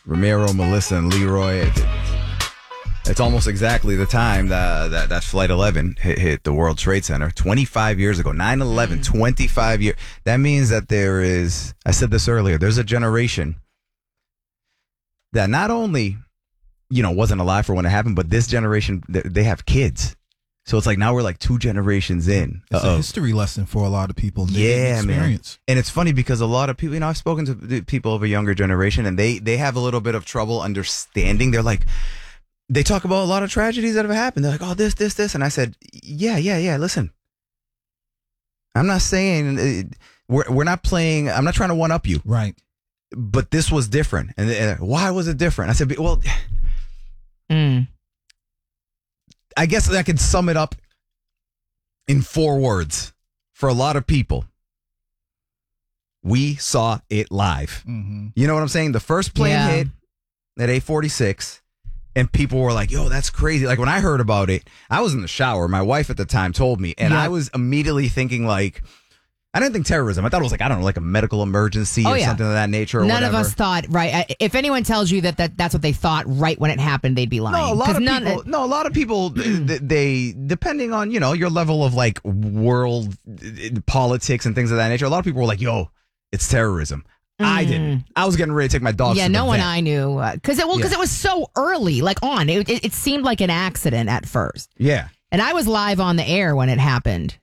Ramiro, Melissa, and Leroy. It's almost exactly the time that Flight 11 hit the World Trade Center 25 years ago. 9/11, 25 years. That means that there is, I said this earlier, there's a generation that not only, wasn't alive for when it happened, but this generation, they have kids. So it's like now we're like 2 generations in. It's a history lesson for a lot of people. Yeah, experience. Man. And it's funny because a lot of people, I've spoken to people of a younger generation and they have a little bit of trouble understanding. They're like, they talk about a lot of tragedies that have happened. They're like, oh, this. And I said, yeah. Listen, I'm not saying we're not playing. I'm not trying to one up you. Right. But this was different. And why was it different? I said, well, I guess I could sum it up in 4 words for a lot of people. We saw it live. Mm-hmm. You know what I'm saying? The first plane hit at 8:46. And people were like, yo, that's crazy. Like when I heard about it, I was in the shower. My wife at the time told me. And I was immediately thinking like, I didn't think terrorism. I thought it was like, I don't know, like a medical emergency or something of that nature. Or None whatever. of us thought, right? If anyone tells you that's what they thought right when it happened, they'd be lying. No, a lot of people, they, depending on, your level of like world politics and things of that nature, a lot of people were like, yo, it's terrorism. I didn't. I was getting ready to take my dogs. Yeah, to the no one vet. I knew because it was so early. Like it seemed like an accident at first. Yeah, and I was live on the air when it happened.